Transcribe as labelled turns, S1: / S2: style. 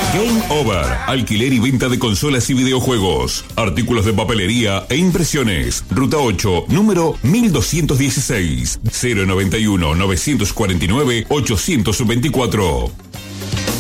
S1: Game Over, alquiler y venta de consolas y videojuegos, artículos de papelería e impresiones. Ruta 8, número 1216, 091 949 824.